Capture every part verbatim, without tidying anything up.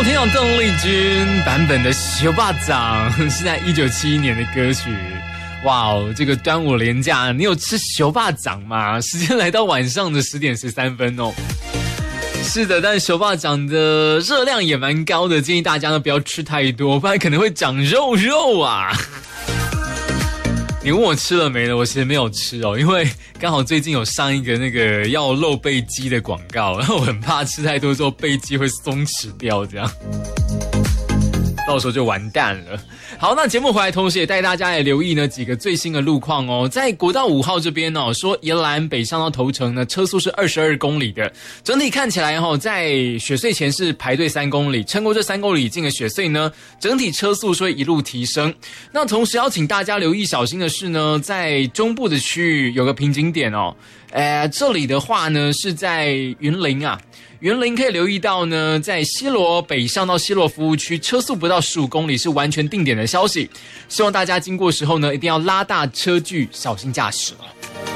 听到邓丽君版本的《小巴掌》是在一九七一年的歌曲。哇哦，这个端午连假，你有吃小巴掌吗？时间来到晚上的十点十三分哦。是的，但是小巴掌的热量也蛮高的，建议大家呢不要吃太多，不然可能会长肉肉啊。你问我吃了没呢？我其实没有吃哦，因为刚好最近有上一个那个要露背肌的广告，然后我很怕吃太多之后背肌会松弛掉，这样到时候就完蛋了。好，那节目回来同时也带大家来留意呢几个最新的路况哦。在国道五号这边哦，说宜兰北上到头城呢，车速是二十二公里的，整体看起来哦，在雪隧前是排队三公里，撑过这三公里进了雪隧呢，整体车速是会一路提升。那同时要请大家留意小心的是呢，在中部的区域有个瓶颈点哦，呃，这里的话呢是在云林啊。云林可以留意到呢，在西螺北上到西螺服务区，车速不到十五公里是完全定点的消息。希望大家经过时候呢，一定要拉大车距，小心驾驶哦。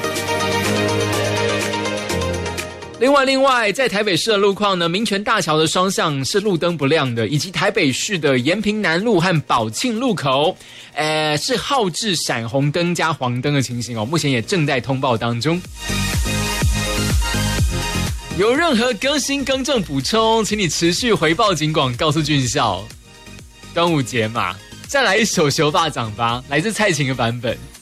另外，另外，在台北市的路况呢，民权大桥的双向是路灯不亮的，以及台北市的延平南路和宝庆路口，呃，是号志闪红灯加黄灯的情形哦，目前也正在通报当中。有任何更新更正补充，请你持续回报警广，告诉俊孝。端午节嘛，再来一首《小巴掌》吧，来自蔡琴的版本。